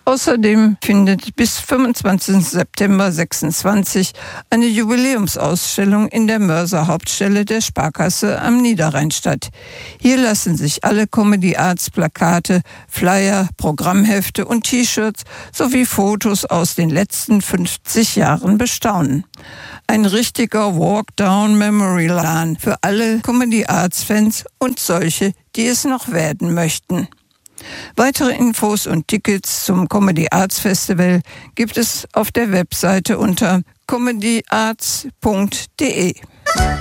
Außerdem findet bis 25. September 26 eine Jubiläumsausstellung in der Mörser Hauptstelle der Sparkasse am Niederrhein statt. Hier lassen sich alle Comedy Arts Plakate, Flyer, Programmhefte und T-Shirts sowie Fotos aus den letzten 50 Jahren bestaunen. Ein richtiger Walk Down Memory Lane für alle Comedy Arts Fans und solche, die es noch werden möchten. Weitere Infos und Tickets zum Comedy Arts Festival gibt es auf der Webseite unter comedyarts.de.